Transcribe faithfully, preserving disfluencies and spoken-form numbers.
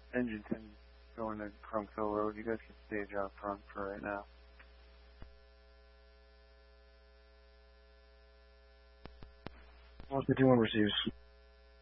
Engine ten going to Crunkville Road. You guys can stage out front for right now. one fifty-one receives.